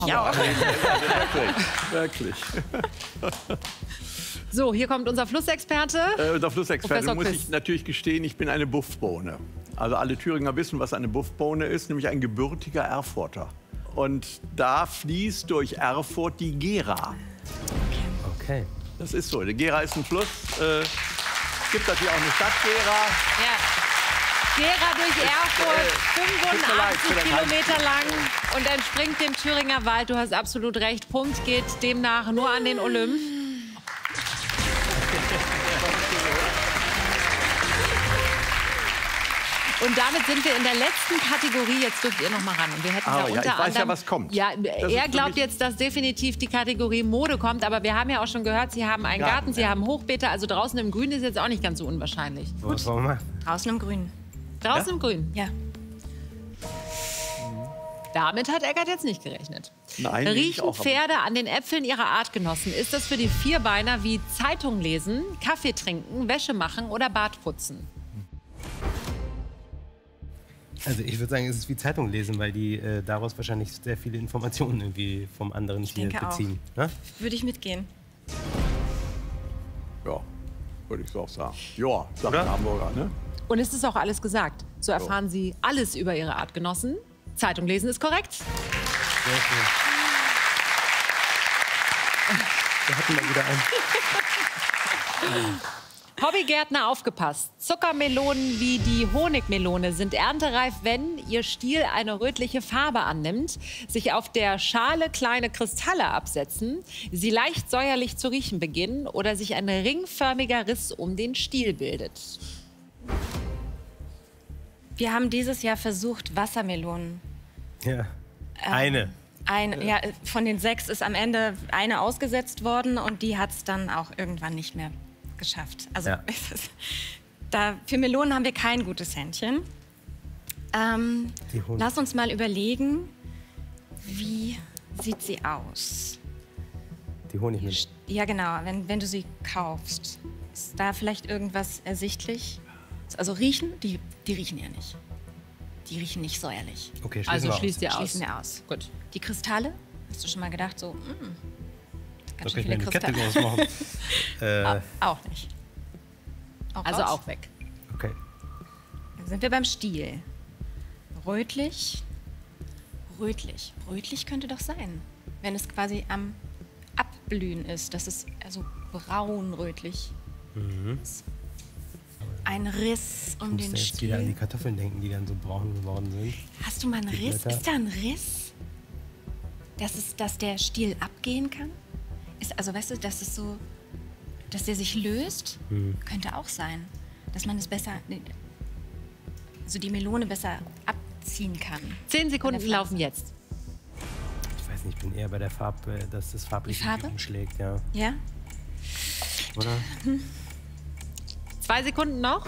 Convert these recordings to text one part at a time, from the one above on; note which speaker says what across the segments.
Speaker 1: Ich auch.
Speaker 2: Wirklich.
Speaker 1: So, hier kommt unser Flussexperte.
Speaker 2: Unser Flussexperte,
Speaker 1: Professor
Speaker 2: muss
Speaker 1: Quiss.
Speaker 2: ich natürlich gestehen, ich bin eine Buffbohne. Also alle Thüringer wissen, was eine Buffbohne ist, nämlich ein gebürtiger Erfurter. Und da fließt durch Erfurt die Gera.
Speaker 3: Okay.
Speaker 2: Das ist so. Die Gera ist ein Fluss. Es gibt natürlich auch eine Stadt Gera.
Speaker 1: Ja. Gera durch Erfurt,
Speaker 2: tut mir leid für
Speaker 1: 85
Speaker 2: das
Speaker 1: Kilometer lang und entspringt dem Thüringer Wald. Du hast absolut recht. Punkt geht demnach nur an den Olymp. Und damit sind wir in der letzten Kategorie. Jetzt dürft ihr noch mal ran. Und wir hätten
Speaker 2: Aber
Speaker 1: da
Speaker 2: ja,
Speaker 1: unter
Speaker 2: ich weiß
Speaker 1: anderem,
Speaker 2: ja, was kommt.
Speaker 1: Ja,
Speaker 2: Das
Speaker 1: er
Speaker 2: ist für
Speaker 1: glaubt
Speaker 2: mich-
Speaker 1: jetzt, dass definitiv die Kategorie Mode kommt. Aber wir haben ja auch schon gehört, Sie haben einen Garten, Sie haben Hochbeete. Also draußen im Grün ist jetzt auch nicht ganz so unwahrscheinlich.
Speaker 3: Was wollen wir machen?
Speaker 4: Draußen im Grün.
Speaker 1: Draußen im Grün.
Speaker 4: Ja.
Speaker 1: Damit hat Eckert jetzt nicht gerechnet.
Speaker 2: Nein, ich
Speaker 1: Riechen
Speaker 2: auch, aber-
Speaker 1: Pferde an den Äpfeln ihrer Artgenossen? Ist das für die Vierbeiner wie Zeitung lesen, Kaffee trinken, Wäsche machen oder Bad putzen?
Speaker 3: Also ich würde sagen, es ist wie Zeitung lesen, weil die daraus wahrscheinlich sehr viele Informationen irgendwie vom anderen Tier
Speaker 4: denke auch.
Speaker 3: beziehen. Ne?
Speaker 4: Würde ich mitgehen.
Speaker 2: Ja, würde ich so auch sagen. Ja, sagt
Speaker 3: Oder?
Speaker 2: ein Hamburger, ne?
Speaker 1: Und es ist auch alles gesagt. So erfahren Sie alles über Ihre Artgenossen. Zeitung lesen ist korrekt.
Speaker 3: Sehr schön. Da hatten wir wieder einen.
Speaker 1: Hobbygärtner aufgepasst. Zuckermelonen wie die Honigmelone sind erntereif, wenn ihr Stiel eine rötliche Farbe annimmt, sich auf der Schale kleine Kristalle absetzen, sie leicht säuerlich zu riechen beginnen oder sich ein ringförmiger Riss um den Stiel bildet.
Speaker 4: Wir haben dieses Jahr versucht, Wassermelonen.
Speaker 3: Ja. Eine.
Speaker 4: Ja, von den 6 ist am Ende eine ausgesetzt worden und die hat es dann auch irgendwann nicht mehr geschafft. Also
Speaker 3: Ja.
Speaker 4: für Melonen haben wir kein gutes Händchen.
Speaker 3: Die Honig-
Speaker 4: Lass uns mal überlegen, wie sieht sie aus?
Speaker 3: Die Honigmelone.
Speaker 4: Ja, genau, wenn du sie kaufst. Ist da vielleicht irgendwas ersichtlich? Also riechen? Die riechen ja nicht. Die riechen nicht säuerlich.
Speaker 3: Okay, schließen
Speaker 1: Also
Speaker 3: wir aus.
Speaker 1: schließt ihr aus.
Speaker 4: Schließen wir aus.
Speaker 1: Gut.
Speaker 4: Die Kristalle? Hast du schon mal gedacht, so,
Speaker 3: Da
Speaker 4: ganz
Speaker 3: kann
Speaker 4: schön
Speaker 3: ich mir
Speaker 4: viele
Speaker 3: eine Kette
Speaker 4: Kristalle?
Speaker 3: draus machen.
Speaker 4: Auch nicht.
Speaker 1: Also
Speaker 4: raus?
Speaker 1: auch weg.
Speaker 3: Okay.
Speaker 4: Dann sind wir beim Stiel. Rötlich. Rötlich. Rötlich könnte doch sein. Wenn es quasi am Abblühen ist. Das ist also braun-rötlich. ist. Ein Riss um
Speaker 3: Ich muss
Speaker 4: den
Speaker 3: da jetzt wieder an die
Speaker 4: Stiel.
Speaker 3: Kartoffeln denken, die dann so braun geworden sind.
Speaker 4: Hast du mal einen
Speaker 3: Die
Speaker 4: Riss?
Speaker 3: Blätter.
Speaker 4: Ist da ein Riss? Dass der Stiel abgehen kann? Also weißt du, dass es so, dass der sich löst? Könnte auch sein. Dass man es besser, also die Melone besser abziehen kann.
Speaker 1: 10 Sekunden
Speaker 4: Von der Pflanze.
Speaker 1: laufen jetzt.
Speaker 3: Ich weiß nicht, ich bin eher bei der Farbe, dass das farblich
Speaker 4: Die Farbe?
Speaker 3: umschlägt, ja.
Speaker 4: Ja?
Speaker 3: Oder?
Speaker 1: 2 Sekunden noch.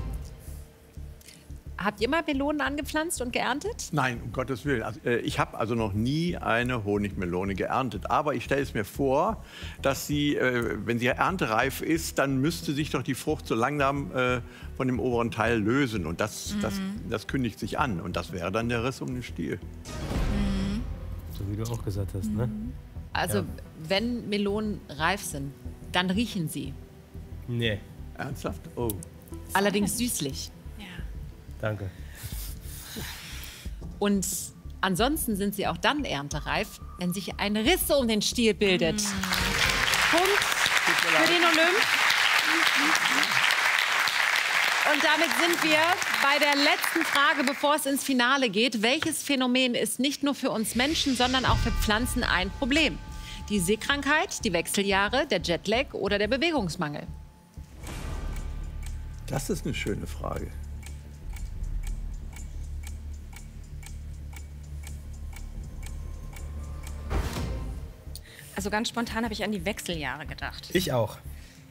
Speaker 1: Habt ihr mal Melonen angepflanzt und geerntet?
Speaker 2: Nein, um Gottes Willen. Also, ich habe also noch nie eine Honigmelone geerntet. Aber ich stelle es mir vor, dass sie, wenn sie erntereif ist, dann müsste sich doch die Frucht so langsam von dem oberen Teil lösen. Und das kündigt sich an. Und das wäre dann der Riss um den Stiel.
Speaker 3: So wie du auch gesagt hast, ne?
Speaker 1: Also
Speaker 3: Ja.
Speaker 1: wenn Melonen reif sind, dann riechen sie.
Speaker 3: Nee,
Speaker 2: Ernsthaft? Oh.
Speaker 1: Allerdings süßlich.
Speaker 4: Ja.
Speaker 3: danke.
Speaker 1: Und ansonsten sind sie auch dann erntereif, wenn sich ein Riss um den Stiel bildet. Punkt für den Olymp. Und damit sind wir bei der letzten Frage, bevor es ins Finale geht. Welches Phänomen ist nicht nur für uns Menschen, sondern auch für Pflanzen ein Problem? Die Seekrankheit, die Wechseljahre, der Jetlag oder der Bewegungsmangel?
Speaker 2: Das ist eine schöne Frage.
Speaker 4: Also ganz spontan habe ich an die Wechseljahre gedacht.
Speaker 3: Ich auch.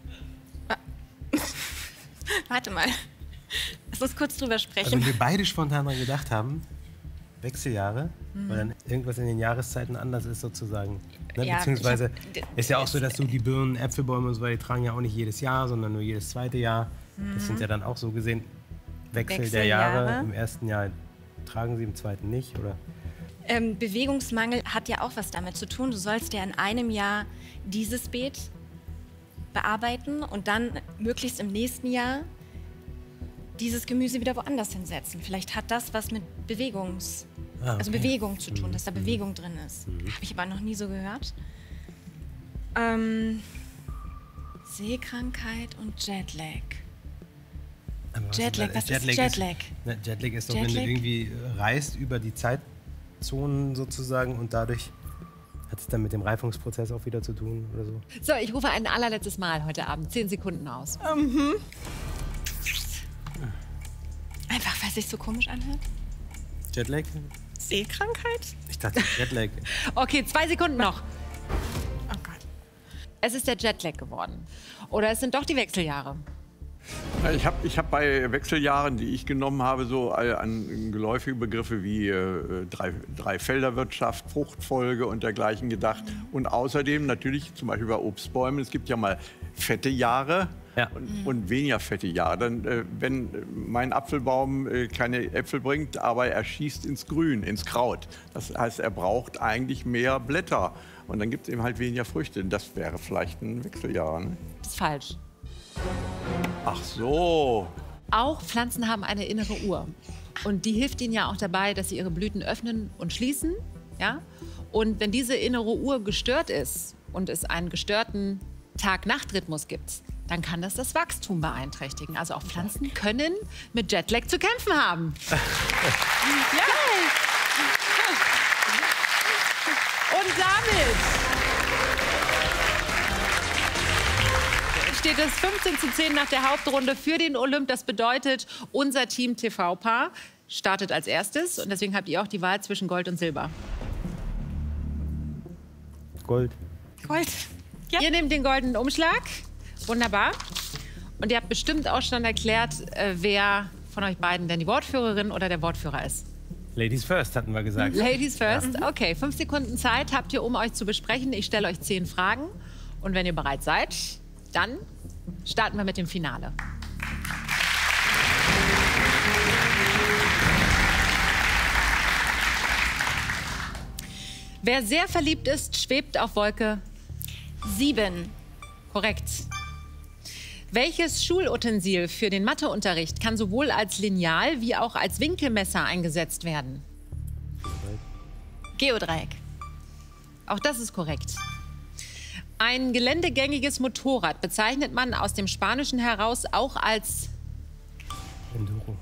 Speaker 4: Warte mal. Lass uns kurz drüber
Speaker 3: Also
Speaker 4: sprechen.
Speaker 3: wenn wir beide spontan dran gedacht haben, Wechseljahre, weil dann irgendwas in den Jahreszeiten anders ist sozusagen. Ne?
Speaker 4: Ja,
Speaker 3: Beziehungsweise
Speaker 4: ich hab-
Speaker 3: ist ja auch so, dass du die Birnen, Äpfelbäume und so weiter, die tragen ja auch nicht jedes Jahr, sondern nur jedes zweite Jahr. Das sind ja dann auch so gesehen Wechsel der
Speaker 4: Wechseljahre.
Speaker 3: Jahre. Im ersten Jahr tragen sie, im zweiten nicht, oder?
Speaker 4: Bewegungsmangel hat ja auch was damit zu tun. Du sollst ja in einem Jahr dieses Beet bearbeiten und dann möglichst im nächsten Jahr dieses Gemüse wieder woanders hinsetzen. Vielleicht hat das was mit Bewegung zu tun, dass da Bewegung drin ist. Habe ich aber noch nie so gehört. Seekrankheit und Jetlag. Jetlag, was ist Jetlag?
Speaker 3: Jetlag ist doch, wenn du irgendwie reist über die Zeitzonen sozusagen und dadurch hat es dann mit dem Reifungsprozess auch wieder zu tun oder so.
Speaker 1: So, ich rufe ein allerletztes Mal heute Abend 10 Sekunden aus.
Speaker 4: Einfach, weil es sich so komisch anhört.
Speaker 3: Jetlag?
Speaker 4: Seekrankheit?
Speaker 3: Ich dachte Jetlag.
Speaker 1: Okay, 2 Sekunden noch.
Speaker 4: Oh Gott.
Speaker 1: Es ist der Jetlag geworden. Oder es sind doch die Wechseljahre.
Speaker 2: Ich hab bei Wechseljahren, die ich genommen habe, so an geläufige Begriffe wie Dreifelderwirtschaft, Fruchtfolge und dergleichen gedacht. Und außerdem natürlich zum Beispiel bei Obstbäumen, es gibt ja mal fette Jahre und weniger fette Jahre. Dann, wenn mein Apfelbaum keine Äpfel bringt, aber er schießt ins Grün, ins Kraut. Das heißt, er braucht eigentlich mehr Blätter. Und dann gibt es eben halt weniger Früchte. Das wäre vielleicht ein Wechseljahr. Ne?
Speaker 1: Das ist falsch.
Speaker 2: Ach so.
Speaker 1: Auch Pflanzen haben eine innere Uhr. Und die hilft ihnen ja auch dabei, dass sie ihre Blüten öffnen und schließen. Ja? Und wenn diese innere Uhr gestört ist und es einen gestörten Tag-Nacht-Rhythmus gibt, dann kann das Wachstum beeinträchtigen. Also auch Pflanzen können mit Jetlag zu kämpfen haben. Ja. Und damit steht es 15:10 nach der Hauptrunde für den Olymp. Das bedeutet, unser Team TV-Paar startet als erstes. Und deswegen habt ihr auch die Wahl zwischen Gold und Silber.
Speaker 3: Gold.
Speaker 4: Gold. Ja.
Speaker 1: Ihr nehmt den goldenen Umschlag. Wunderbar. Und ihr habt bestimmt auch schon erklärt, wer von euch beiden denn die Wortführerin oder der Wortführer ist.
Speaker 3: Ladies first, hatten wir gesagt.
Speaker 1: Ladies first. Okay, 5 Sekunden Zeit habt ihr, um euch zu besprechen. Ich stelle euch 10 Fragen. Und wenn ihr bereit seid, dann starten wir mit dem Finale. Wer sehr verliebt ist, schwebt auf Wolke
Speaker 4: 7.
Speaker 1: Korrekt. Welches Schulutensil für den Matheunterricht kann sowohl als Lineal wie auch als Winkelmesser eingesetzt werden?
Speaker 4: Geodreieck.
Speaker 1: Auch das ist korrekt. Ein geländegängiges Motorrad bezeichnet man aus dem Spanischen heraus auch als...
Speaker 3: Enduro.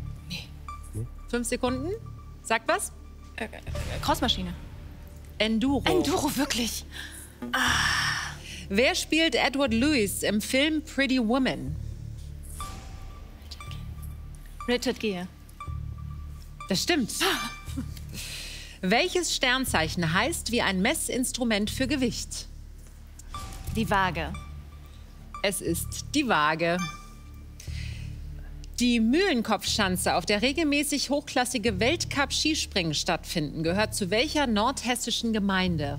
Speaker 1: 5 Sekunden. Sagt was?
Speaker 4: Crossmaschine.
Speaker 1: Enduro.
Speaker 4: Enduro, wirklich.
Speaker 1: Wer spielt Edward Lewis im Film Pretty Woman?
Speaker 4: Richard Gere.
Speaker 1: Das stimmt. Welches Sternzeichen heißt wie ein Messinstrument für Gewicht?
Speaker 4: Die Waage.
Speaker 1: Es ist die Waage. Die Mühlenkopfschanze, auf der regelmäßig hochklassige Weltcup-Skispringen stattfinden, gehört zu welcher nordhessischen Gemeinde?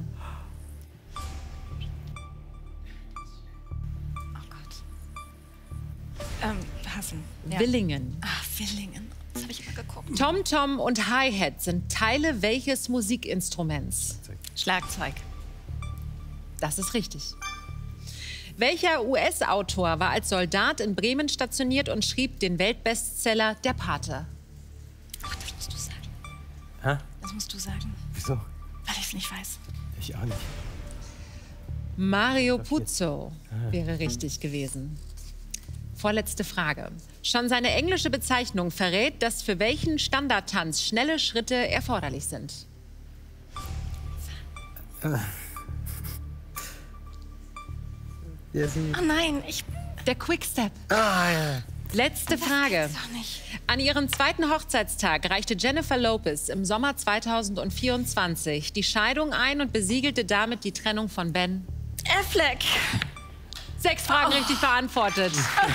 Speaker 4: Oh Gott. Hassen. Ja.
Speaker 1: Willingen.
Speaker 4: Ach, Willingen. Das habe ich immer geguckt.
Speaker 1: Tom-Tom und Hi-Hat sind Teile welches Musikinstruments?
Speaker 4: Schlagzeug.
Speaker 1: Das ist richtig. Welcher US-Autor war als Soldat in Bremen stationiert und schrieb den Weltbestseller Der Pate?
Speaker 4: Ach, das musst du sagen.
Speaker 3: Hä?
Speaker 4: Das musst du sagen,
Speaker 3: Wieso?
Speaker 4: weil ich es nicht weiß.
Speaker 3: Ich auch nicht.
Speaker 1: Mario Puzo wäre richtig gewesen. Vorletzte Frage. Schon seine englische Bezeichnung verrät, dass für welchen Standardtanz schnelle Schritte erforderlich sind.
Speaker 4: Oh nein,
Speaker 1: Der Quickstep.
Speaker 3: Ah, ja.
Speaker 1: Letzte Frage.
Speaker 4: Doch nicht.
Speaker 1: An ihrem 2. Hochzeitstag reichte Jennifer Lopez im Sommer 2024 die Scheidung ein und besiegelte damit die Trennung von Ben.
Speaker 4: Affleck.
Speaker 1: 6 Fragen richtig beantwortet.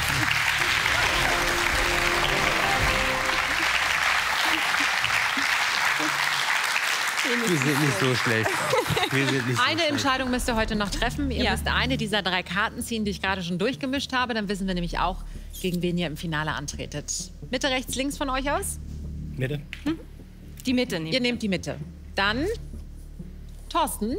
Speaker 3: Wir sind nicht so schlecht. Wir sind nicht so
Speaker 1: Eine
Speaker 3: schlecht.
Speaker 1: Entscheidung müsst ihr heute noch treffen. Ihr
Speaker 4: Ja.
Speaker 1: müsst eine dieser 3 Karten ziehen, die ich gerade schon durchgemischt habe. Dann wissen wir nämlich auch, gegen wen ihr im Finale antretet. Mitte, rechts, links von euch aus?
Speaker 3: Mitte?
Speaker 4: Die Mitte nehmen.
Speaker 1: Ihr nehmt die Mitte. Dann, Thorsten,